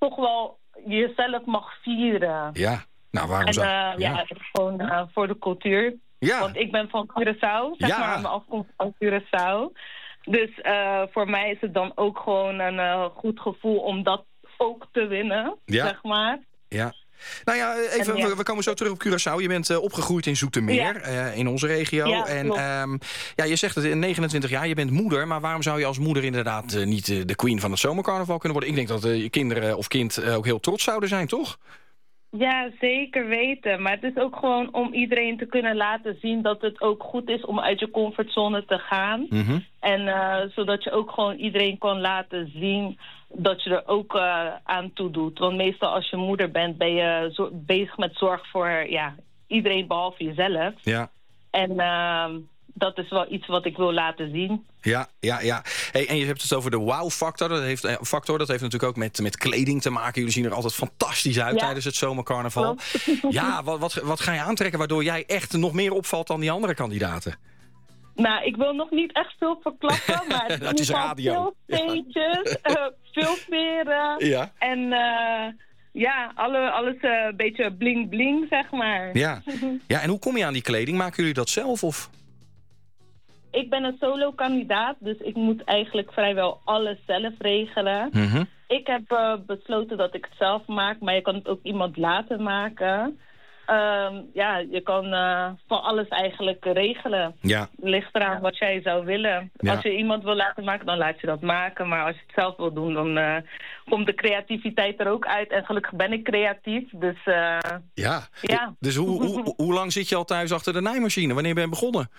toch wel jezelf mag vieren. Ja, nou waarom zou... Het is gewoon voor de cultuur. Ja. Want ik ben van Curaçao, zeg maar, mijn afkomst van Curaçao. Dus voor mij is het dan ook gewoon een goed gevoel om dat ook te winnen, zeg maar. Ja. Nou ja, even, we komen zo terug op Curaçao. Je bent opgegroeid in Zoetermeer, in onze regio. Ja, en je zegt het, in 29 jaar, je bent moeder. Maar waarom zou je als moeder inderdaad niet de queen van het zomercarnaval kunnen worden? Ik denk dat je kinderen of kind ook heel trots zouden zijn, toch? Ja, zeker weten. Maar het is ook gewoon om iedereen te kunnen laten zien dat het ook goed is om uit je comfortzone te gaan. Mm-hmm. En zodat je ook gewoon iedereen kan laten zien dat je er ook aan toe doet. Want meestal als je moeder bent, ben je bezig met zorg voor iedereen behalve jezelf. Ja. En dat is wel iets wat ik wil laten zien. Ja. Hey, en je hebt het over de wow-factor. Dat heeft natuurlijk ook met kleding te maken. Jullie zien er altijd fantastisch uit tijdens het zomercarnaval. Ja, wat ga je aantrekken waardoor jij echt nog meer opvalt dan die andere kandidaten? Nou, ik wil nog niet echt veel verklappen, maar het is radio. Veel steentjes, veel veren en alles een beetje bling-bling, zeg maar. Ja, en hoe kom je aan die kleding? Maken jullie dat zelf of... Ik ben een solo-kandidaat, dus ik moet eigenlijk vrijwel alles zelf regelen. Mm-hmm. Ik heb besloten dat ik het zelf maak, maar je kan het ook iemand laten maken. Je kan van alles eigenlijk regelen. Ja. Ligt eraan wat jij zou willen. Ja. Als je iemand wil laten maken, dan laat je dat maken. Maar als je het zelf wil doen, dan komt de creativiteit er ook uit. En gelukkig ben ik creatief, dus... Dus hoe lang zit je al thuis achter de naaimachine? Wanneer ben je begonnen?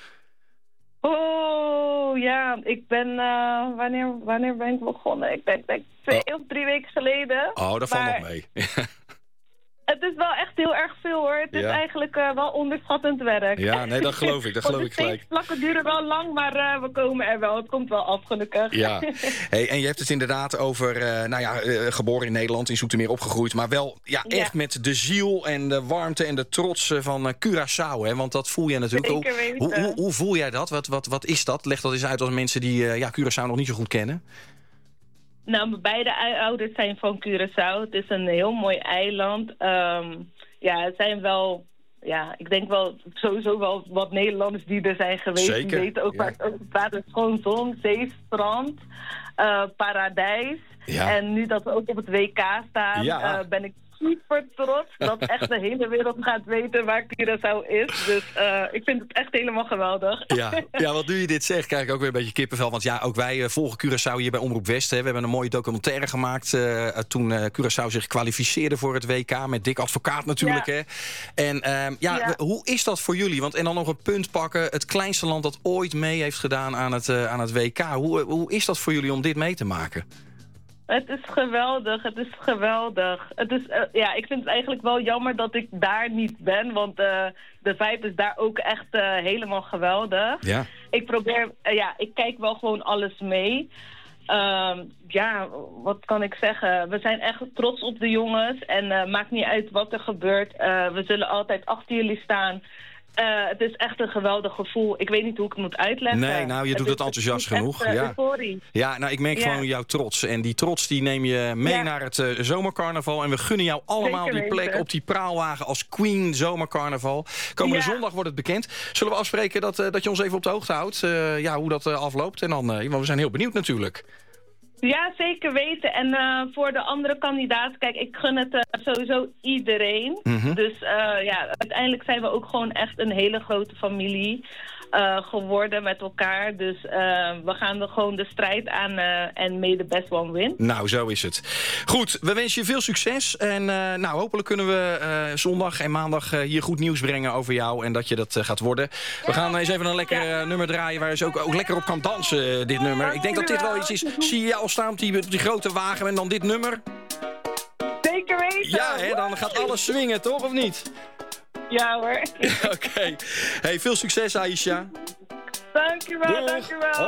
Oh, ja, ik ben... wanneer ben ik begonnen? Ik denk 2 of 3 weken geleden. Oh, dat valt nog mee. Het is wel echt heel erg veel, hoor. Het is eigenlijk wel onderschattend werk. Ja, nee, dat geloof ik. Dat geloof ik gelijk. De vlakken duren wel lang, maar we komen er wel. Het komt wel af, gelukkig. Ja. Hey, en je hebt het inderdaad over, geboren in Nederland, in Zoetermeer opgegroeid. Maar wel echt met de ziel en de warmte en de trots van Curaçao. Hè? Want dat voel je natuurlijk. Hoe voel jij dat? Wat is dat? Leg dat eens uit als mensen die Curaçao nog niet zo goed kennen. Nou, mijn beide ouders zijn van Curaçao. Het is een heel mooi eiland. Het zijn wel... Ja, ik denk wel sowieso wel wat Nederlanders die er zijn geweest. Zeker, die weten ook waar het over praat. Het is gewoon zon, zee, strand, paradijs. Ja. En nu dat we ook op het WK staan, ben ik super trots dat echt de hele wereld gaat weten waar Curaçao is. Dus ik vind het echt helemaal geweldig. Ja, wat nu je dit zegt, krijg ik ook weer een beetje kippenvel. Want ook wij volgen Curaçao hier bij Omroep West. Hè. We hebben een mooie documentaire gemaakt toen Curaçao zich kwalificeerde voor het WK. Met Dick Advocaat natuurlijk. Ja. Hè. En hoe is dat voor jullie? Want en dan nog een punt pakken. Het kleinste land dat ooit mee heeft gedaan aan het WK. Hoe is dat voor jullie om dit mee te maken? Het is geweldig. Ik vind het eigenlijk wel jammer dat ik daar niet ben, want de vibe is daar ook echt helemaal geweldig. Ja. Ik kijk wel gewoon alles mee. Wat kan ik zeggen? We zijn echt trots op de jongens en maakt niet uit wat er gebeurt. We zullen altijd achter jullie staan. Het is echt een geweldig gevoel. Ik weet niet hoe ik het moet uitleggen. Nee, nou, je doet het enthousiast genoeg. Ik merk gewoon jouw trots. En die trots die neem je mee naar het zomercarnaval. En we gunnen jou allemaal die plek op die praalwagen als Queen Zomercarnaval. Komende zondag wordt het bekend. Zullen we afspreken dat je ons even op de hoogte houdt? Hoe dat afloopt. En dan, want we zijn heel benieuwd natuurlijk. Ja, zeker weten. En voor de andere kandidaat, kijk, ik gun het sowieso iedereen. Mm-hmm. Dus uiteindelijk zijn we ook gewoon echt een hele grote familie geworden met elkaar. Dus we gaan er gewoon de strijd aan en may the best one win. Nou, zo is het. Goed, we wensen je veel succes. En hopelijk kunnen we zondag en maandag hier goed nieuws brengen over jou. En dat je dat gaat worden. We gaan eens even een lekker nummer draaien waar je ook lekker op kan dansen, dit nummer. Ik denk dat dit wel iets is. Zie je jou al staan op die grote wagen en dan dit nummer? Zeker weten. Ja, dan gaat alles swingen, toch? Of niet? Ja hoor. Oké. Hey, veel succes, Aisha. Dankjewel.